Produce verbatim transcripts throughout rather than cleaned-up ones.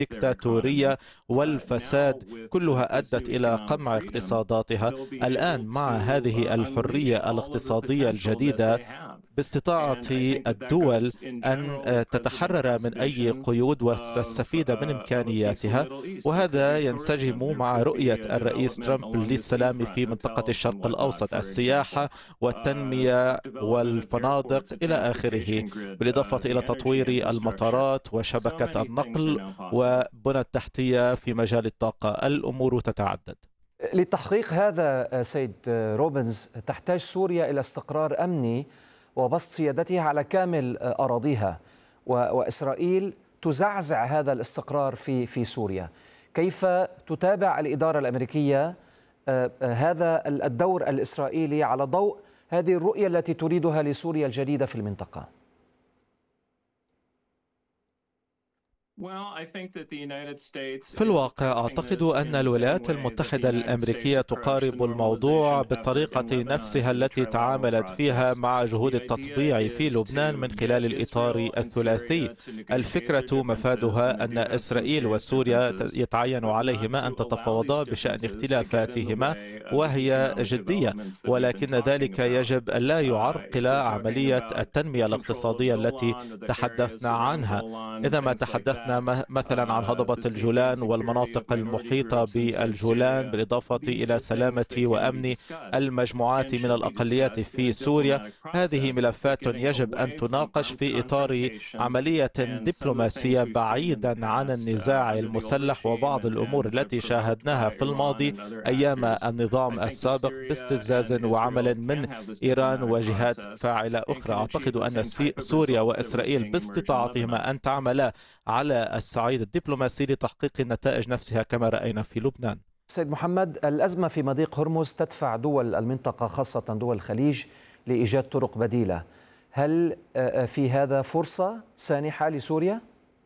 الدكتاتورية والفساد كلها أدت إلى قمع اقتصاداتها. الآن مع هذه الحرية الاقتصادية الجديدة باستطاعة الدول أن تتحرر من أي قيود وتستفيد من إمكانياتها، وهذا ينسجم مع رؤية الرئيس ترامب للسلام في منطقة الشرق الأوسط، السياحة والتنمية والفنادق إلى آخره، بالإضافة إلى تطوير المطارات وشبكة النقل وبنى التحتية في مجال الطاقة. الأمور تتعدد. لتحقيق هذا سيد روبنز تحتاج سوريا إلى استقرار أمني وبسط سيادتها على كامل أراضيها، وإسرائيل تزعزع هذا الاستقرار في في سوريا. كيف تتابع الإدارة الأمريكية هذا الدور الإسرائيلي على ضوء هذه الرؤية التي تريدها لسوريا الجديدة في المنطقة؟ في الواقع أعتقد أن الولايات المتحدة الأمريكية تقارب الموضوع بالطريقة نفسها التي تعاملت فيها مع جهود التطبيع في لبنان من خلال الإطار الثلاثي. الفكرة مفادها أن إسرائيل وسوريا يتعين عليهما أن تتفاوضا بشأن اختلافاتهما، وهي جدية، ولكن ذلك يجب أن لا يعرقل عملية التنمية الاقتصادية التي تحدثنا عنها. إذا ما تحدثنا مثلا عن هضبة الجولان والمناطق المحيطة بالجولان، بالإضافة إلى سلامة وأمن المجموعات من الأقليات في سوريا، هذه ملفات يجب أن تناقش في إطار عملية دبلوماسية بعيدا عن النزاع المسلح وبعض الأمور التي شاهدناها في الماضي أيام النظام السابق باستفزاز وعمل من إيران وجهات فاعلة أخرى. أعتقد أن سوريا وإسرائيل باستطاعتهما أن تعملا على الصعيد الدبلوماسي لتحقيق النتائج نفسها كما رأينا في لبنان. سيد محمد، الأزمة في مضيق هرمز تدفع دول المنطقة خاصة دول الخليج لإيجاد طرق بديلة. هل في هذا فرصة سانحة لسوريا؟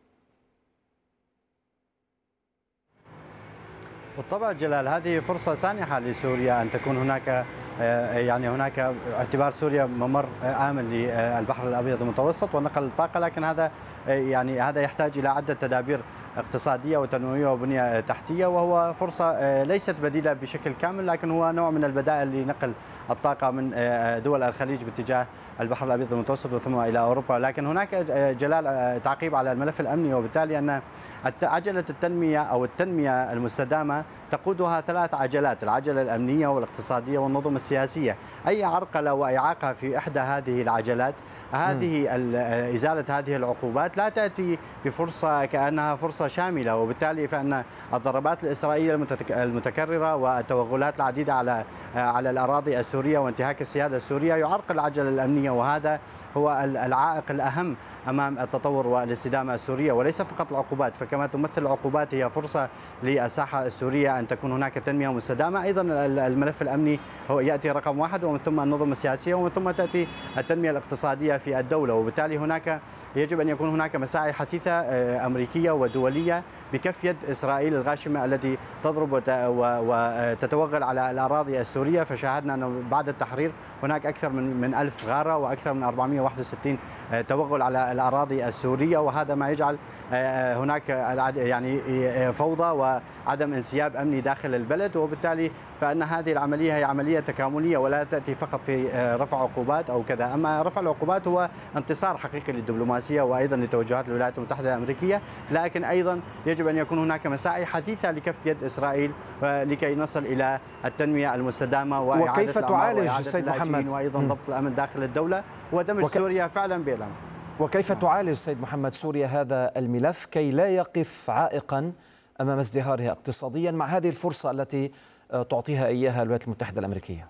بالطبع جلال، هذه فرصة سانحة لسوريا أن تكون هناك يعني هناك اعتبار سوريا ممر آمن للبحر الأبيض المتوسط ونقل الطاقة، لكن هذا يعني هذا يحتاج إلى عدة تدابير اقتصادية وتنموية وبنية تحتية، وهو فرصة ليست بديلة بشكل كامل، لكن هو نوع من البدائل لنقل الطاقة من دول الخليج باتجاه البحر الأبيض المتوسط وثم إلى أوروبا. لكن هناك جلال تعقيب على الملف الأمني، وبالتالي أن عجلة التنمية أو التنمية المستدامة تقودها ثلاث عجلات: العجلة الأمنية والاقتصادية والنظم السياسية. أي عرقلة وإعاقة في إحدى هذه العجلات، هذه إزالة هذه العقوبات لا تأتي بفرصة كأنها فرصة شاملة، وبالتالي فإن الضربات الإسرائيلية المتكررة والتوغلات العديدة على على الأراضي السورية وانتهاك السيادة السورية يعرقل العجلة الأمنية، وهذا هو العائق الأهم أمام التطور والاستدامة السورية، وليس فقط العقوبات. فكما تمثل العقوبات هي فرصة للساحة السورية أن تكون هناك تنمية مستدامة، أيضا الملف الأمني هو يأتي رقم واحد، ومن ثم النظم السياسية، ومن ثم تأتي التنمية الاقتصادية في الدولة. وبالتالي هناك يجب أن يكون هناك مساعي حثيثة أمريكية ودولية بكف يد إسرائيل الغاشمة التي تضرب وتتوغل على الأراضي السورية. فشاهدنا أنه بعد التحرير هناك أكثر من من ألف غارة وأكثر من أربعمئة وواحد وستين توغل على الأراضي السورية، وهذا ما يجعل هناك يعني فوضى وعدم انسياب أمني داخل البلد. وبالتالي فإن هذه العملية هي عملية تكاملية ولا تأتي فقط في رفع عقوبات أو كذا. أما رفع العقوبات هو انتصار حقيقي للدبلوماسية وأيضا لتوجهات الولايات المتحدة الأمريكية، لكن أيضا يجب أن يكون هناك مساعي حثيثة لكف يد إسرائيل لكي نصل إلى التنمية المستدامة وإعادة وكيف تعالج سيد محمد وأيضا ضبط الأمن داخل الدولة ودمج وك... سوريا فعلا بالأمن. وكيف تعالج سيد محمد سوريا هذا الملف كي لا يقف عائقا أمام ازدهارها اقتصاديا مع هذه الفرصة التي تعطيها إياها الولايات المتحدة الأمريكية؟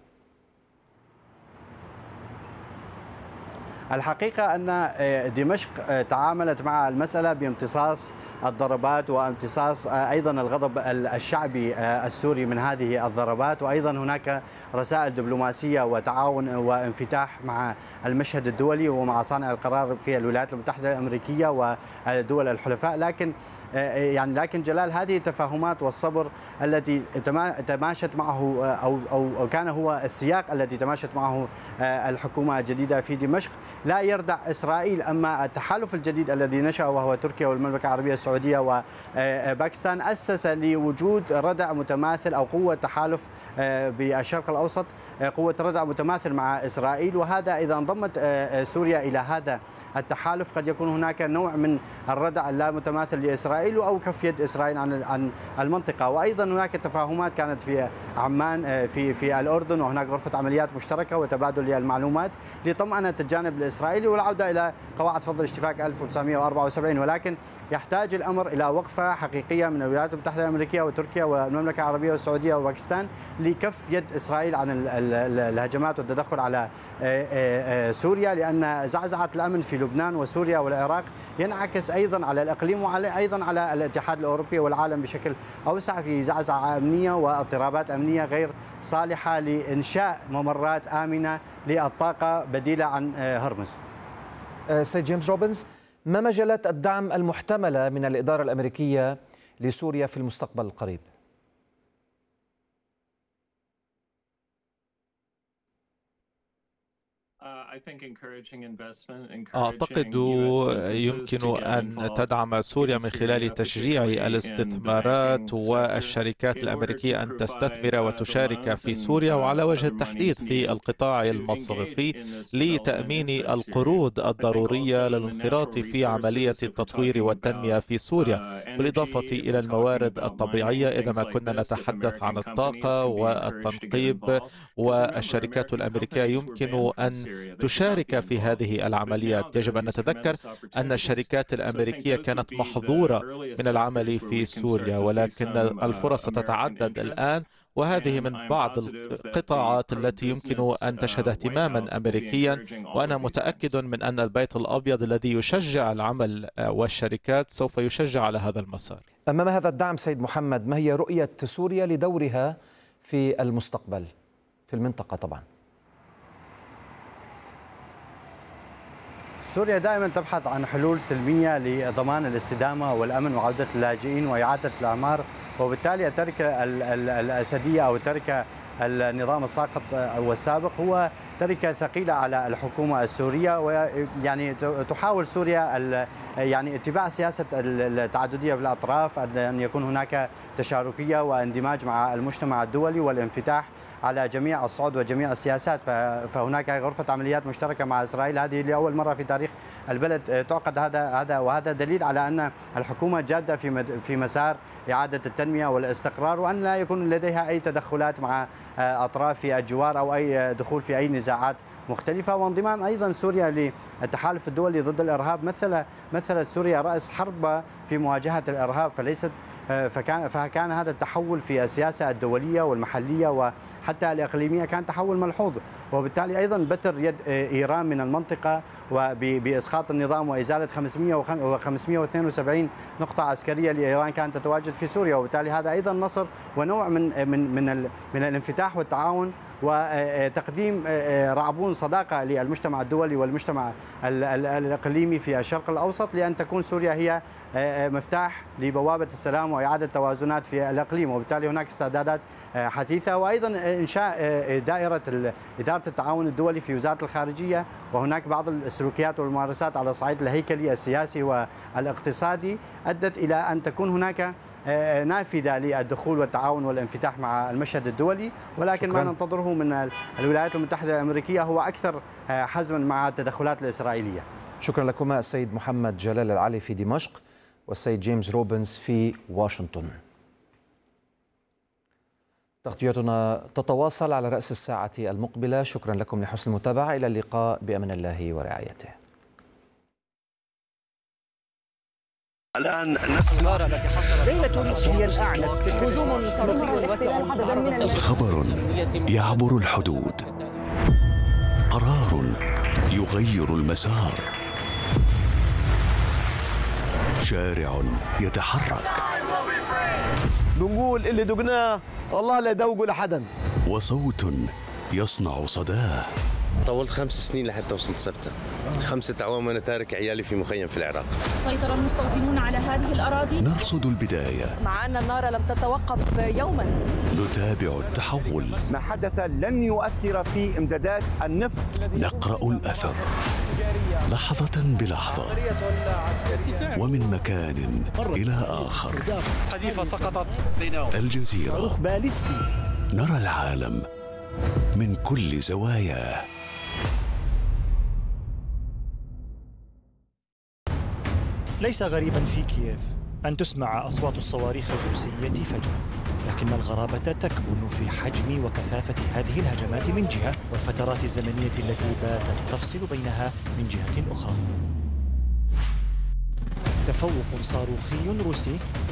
الحقيقة أن دمشق تعاملت مع المسألة بامتصاص الضربات وامتصاص أيضا الغضب الشعبي السوري من هذه الضربات، وأيضا هناك رسائل دبلوماسية وتعاون وانفتاح مع المشهد الدولي ومع صانع القرار في الولايات المتحدة الأمريكية ودول الحلفاء. لكن يعني لكن جلال هذه التفاهمات والصبر التي تماشت معه أو أو كان هو السياق الذي تماشت معه الحكومة الجديدة في دمشق لا يردع إسرائيل. أما التحالف الجديد الذي نشأ وهو تركيا والمملكة العربية السعودية وباكستان أسس لوجود ردع متماثل أو قوة تحالف بالشرق الأوسط، قوة ردع متماثل مع إسرائيل. وهذا إذا انضمت سوريا إلى هذا التحالف قد يكون هناك نوع من الردع اللا متماثل لإسرائيل أو كف يد إسرائيل عن عن المنطقة. وأيضا هناك تفاهمات كانت في عمان في في الأردن، وهناك غرفة عمليات مشتركة وتبادل للمعلومات لطمأنة الجانب الإسرائيلي والعودة إلى قواعد فض الاشتباك ألف وتسعمئة وأربعة وسبعين. ولكن يحتاج الأمر إلى وقفة حقيقية من الولايات المتحدة الأمريكية وتركيا والمملكة العربية السعودية وباكستان لكف يد إسرائيل عن الهجمات والتدخل على سوريا، لأن زعزعة الأمن في لبنان وسوريا والعراق ينعكس أيضا على الإقليم وعلى أيضا على الاتحاد الأوروبي والعالم بشكل أوسع في زعزعة أمنية واضطرابات أمنية غير صالحة لإنشاء ممرات آمنة للطاقة بديلة عن هرمز. سيد جيمس روبنز، ما مجالات الدعم المحتملة من الإدارة الأمريكية لسوريا في المستقبل القريب؟ أعتقد يمكن أن تدعم سوريا من خلال تشجيع الاستثمارات والشركات الأمريكية أن تستثمر وتشارك في سوريا، وعلى وجه التحديد في القطاع المصرفي لتأمين القروض الضرورية للانخراط في عملية التطوير والتنمية في سوريا، بالإضافة إلى الموارد الطبيعية إذا ما كنا نتحدث عن الطاقة والتنقيب. والشركات الأمريكية يمكن أن تشارك في هذه العمليات. يجب أن نتذكر أن الشركات الأمريكية كانت محظورة من العمل في سوريا، ولكن الفرص تتعدد الآن، وهذه من بعض القطاعات التي يمكن أن تشهد اهتماما أمريكيا. وأنا متأكد من أن البيت الأبيض الذي يشجع العمل والشركات سوف يشجع على هذا المسار. أمام هذا الدعم سيد محمد، ما هي رؤية سوريا لدورها في المستقبل في المنطقة؟ طبعا سوريا دائما تبحث عن حلول سلمية لضمان الاستدامة والأمن وعودة اللاجئين وإعادة الأعمار، وبالتالي التركة الأسدية أو التركة النظام الساقط والسابق هو تركة ثقيلة على الحكومة السورية. ويعني تحاول سوريا يعني اتباع سياسة التعددية في الأطراف، أن يكون هناك تشاركية واندماج مع المجتمع الدولي والانفتاح على جميع الصعود وجميع السياسات. فهناك غرفة عمليات مشتركة مع إسرائيل، هذه لأول مرة في تاريخ البلد تعقد. هذا هذا وهذا دليل على أن الحكومة جادة في في مسار إعادة التنمية والاستقرار، وأن لا يكون لديها أي تدخلات مع أطراف في الجوار أو أي دخول في أي نزاعات مختلفة. وانضمام أيضا سوريا للتحالف الدولي ضد الإرهاب مثل مثلت سوريا رأس حرب في مواجهة الإرهاب، فليست فكان فكان هذا التحول في السياسة الدولية والمحلية وحتى الإقليمية كان تحول ملحوظ، وبالتالي أيضا بتر يد إيران من المنطقة وبإسقاط النظام وإزالة خمسمئة واثنين وسبعين نقطة عسكرية لإيران كانت تتواجد في سوريا. وبالتالي هذا أيضا نصر ونوع من من من من الانفتاح والتعاون وتقديم رعبون صداقة للمجتمع الدولي والمجتمع الإقليمي في الشرق الأوسط، لأن تكون سوريا هي مفتاح لبوابة السلام وإعادة توازنات في الإقليم. وبالتالي هناك استعدادات حثيثة، وأيضا إنشاء دائرة إدارة التعاون الدولي في وزارة الخارجية، وهناك بعض السلوكيات والممارسات على الصعيد الهيكلي السياسي والاقتصادي أدت إلى أن تكون هناك نافذة للدخول والتعاون والانفتاح مع المشهد الدولي. ولكن شكرا. ما ننتظره من الولايات المتحدة الأمريكية هو أكثر حزما مع التدخلات الإسرائيلية. شكرا لكما السيد محمد جلال العلي في دمشق والسيد جيمس روبنز في واشنطن. تغطيتنا تتواصل على رأس الساعة المقبلة. شكرا لكم لحسن المتابعة، إلى اللقاء بأمن الله ورعايته. الآن نسمع التي حصلت ليلة هي الأعنف هجوم صاروخي واسع خبر يعبر الحدود، قرار يغير المسار، شارع يتحرك، بنقول اللي دقناه الله لا يدوقه لحدا، وصوت يصنع صداه. طولت خمس سنين لحتى وصلت سبتة. خمسة أعوام وأنا تارك عيالي في مخيم في العراق. سيطر المستوطنون على هذه الأراضي. نرصد البداية مع أن النار لم تتوقف يوما. نتابع التحول. ما حدث لن يؤثر في إمدادات النفط. نقرأ الأثر لحظة بلحظة ومن مكان إلى آخر. قذيفة سقطت. الجزيرة. نرى العالم من كل زواياه. ليس غريبا في كييف أن تسمع أصوات الصواريخ الروسية فجأة، لكن الغرابة تكمن في حجم وكثافة هذه الهجمات من جهة، والفترات الزمنية التي باتت تفصل بينها من جهة أخرى. تفوق صاروخي روسي